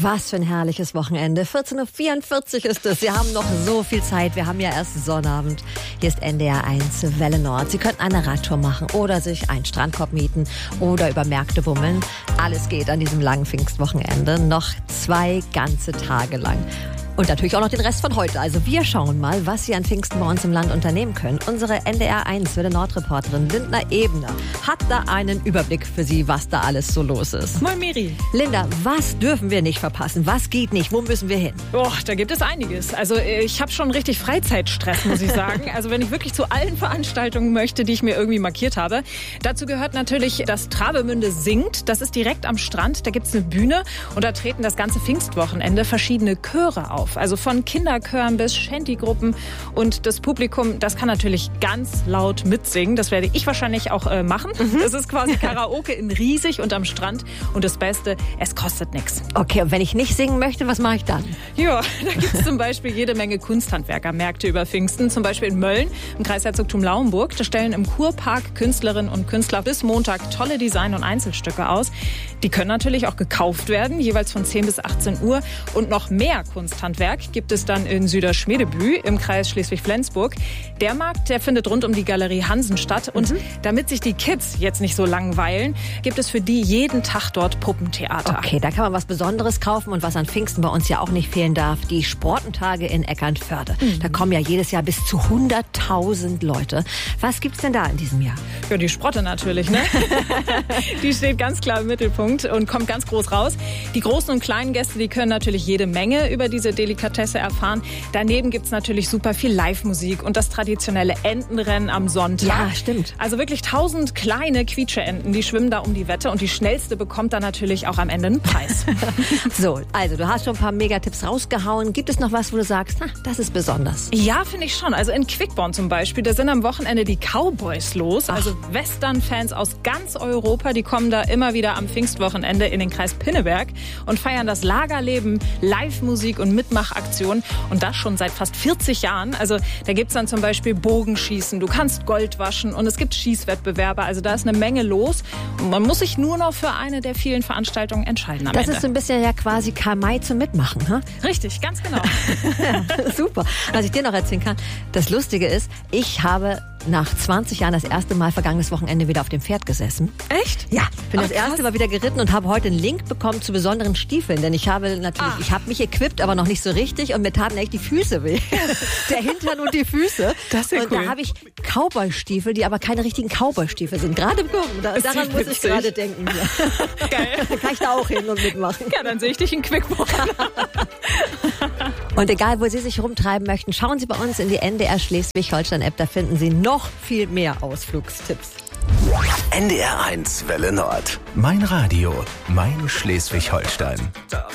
Was für ein herrliches Wochenende. 14.44 Uhr ist es. Wir haben noch so viel Zeit. Wir haben ja erst Sonnabend. Hier ist NDR 1 Welle Nord. Sie könnten eine Radtour machen oder sich einen Strandkorb mieten oder über Märkte bummeln. Alles geht an diesem langen Pfingstwochenende. Noch 2 ganze Tage lang. Und natürlich auch noch den Rest von heute. Also wir schauen mal, was Sie an Pfingsten bei uns im Land unternehmen können. Unsere NDR 1 Welle Nord-Reporterin Lindner Ebner hat da einen Überblick für Sie, was da alles so los ist. Moin Miri. Linda, was dürfen wir nicht verpassen? Was geht nicht? Wo müssen wir hin? Boah, da gibt es einiges. Also ich habe schon richtig Freizeitstress, muss ich sagen. Also wenn ich wirklich zu allen Veranstaltungen möchte, die ich mir irgendwie markiert habe. Dazu gehört natürlich, dass Travemünde singt. Das ist direkt am Strand. Da gibt es eine Bühne und da treten das ganze Pfingstwochenende verschiedene Chöre auf. Also von Kinderchören bis Shanty-Gruppen. Und das Publikum, das kann natürlich ganz laut mitsingen. Das werde ich wahrscheinlich auch machen. Das ist quasi Karaoke in riesig und am Strand. Und das Beste, es kostet nichts. Okay, und wenn ich nicht singen möchte, was mache ich dann? Ja, da gibt es zum Beispiel jede Menge Kunsthandwerkermärkte über Pfingsten. Zum Beispiel in Mölln, im Kreisherzogtum Lauenburg. Da stellen im Kurpark Künstlerinnen und Künstler bis Montag tolle Design- und Einzelstücke aus. Die können natürlich auch gekauft werden, jeweils von 10 bis 18 Uhr. Und noch mehr Kunsthandwerk gibt es dann in Süderschmedebü im Kreis Schleswig-Flensburg. Der Markt, der findet rund um die Galerie Hansen statt. Und damit sich die Kids jetzt nicht so langweilen, gibt es für die jeden Tag dort Puppentheater. Okay, da kann man was Besonderes kaufen und was an Pfingsten bei uns ja auch nicht fehlen darf, die Sportentage in Eckernförde. Da kommen ja jedes Jahr bis zu 100.000 Leute. Was gibt's denn da in diesem Jahr? Ja, die Sprotte natürlich, ne? Die steht ganz klar im Mittelpunkt und kommt ganz groß raus. Die großen und kleinen Gäste, die können natürlich jede Menge über diese Delikatesse erfahren. Daneben gibt's natürlich super viel Live-Musik und das traditionelle Entenrennen am Sonntag. Ja, stimmt. Also wirklich 1000 kleine Quietscheenten, die schwimmen da um die Wette und die schnellste bekommt dann natürlich auch am Ende einen Preis. So, also du hast schon ein paar Megatipps rausgehauen. Gibt es noch was, wo du sagst, das ist besonders? Ja, finde ich schon. Also in Quickborn zum Beispiel, da sind am Wochenende die Cowboys los. Also Western-Fans aus ganz Europa, die kommen da immer wieder am Pfingstwochenende in den Kreis Pinneberg und feiern das Lagerleben, Live-Musik und Mitmachaktionen. Und das schon seit fast 40 Jahren. Also da gibt's dann zum Beispiel Bogenschießen, du kannst Gold waschen und es gibt Schießwettbewerbe. Also da ist eine Menge los. Und man muss sich nur noch für eine der vielen Veranstaltungen entscheiden am Ende. Das ist so ein bisschen ja quasi Karl May zum Mitmachen, ha? Richtig, ganz genau. Ja, super. Was ich dir noch erzählen kann, das Lustige ist, ich habe nach 20 Jahren das erste Mal vergangenes Wochenende wieder auf dem Pferd gesessen. Echt? Ja, bin das krass. erste Mal wieder geritten und habe heute einen Link bekommen zu besonderen Stiefeln, denn ich habe natürlich, ich habe mich equipped, aber noch nicht so richtig und mir taten echt die Füße weh. Der Hintern und die Füße. Das ist ja und cool. da habe ich Cowboy-Stiefel, die aber keine richtigen Cowboy-Stiefel sind. Gerade bekommen. Daran muss ich gerade denken. Ja. Geil. Dann kann ich da auch hin und mitmachen. Ja, dann sehe ich dich in Quickborn. Und egal, wo Sie sich rumtreiben möchten, schauen Sie bei uns in die NDR Schleswig-Holstein-App. Da finden Sie noch viel mehr Ausflugstipps. NDR 1 Welle Nord. Mein Radio, mein Schleswig-Holstein.